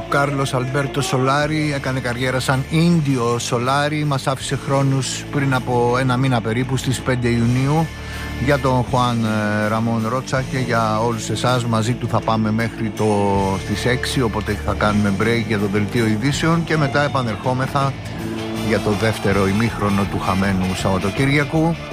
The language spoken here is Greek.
Κάρλος Αλμπέρτο Σολάρι έκανε καριέρα σαν Ίντιο Σολάρι. Μας άφησε χρόνους πριν από ένα μήνα περίπου, στις 5 Ιουνίου. Για τον Χουάν Ραμόν Ρότσα και για όλους εσάς, μαζί του θα πάμε μέχρι στις 6, οπότε θα κάνουμε break για το δελτίο ειδήσεων και μετά επανερχόμεθα για το δεύτερο ημίχρονο του χαμένου Σαββατοκύριακου.